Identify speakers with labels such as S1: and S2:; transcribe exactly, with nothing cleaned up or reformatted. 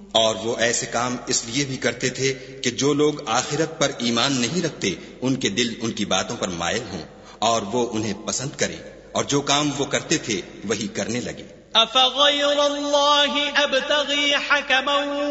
S1: और वो ऐसे काम इसलिए भी करते थे कि जो लोग आखिरत पर ईमान नहीं रखते उनके दिल उनकी बातों पर मायल हों और वो उन्हें पसंद करें, और जो काम वो करते थे वही करने लगे।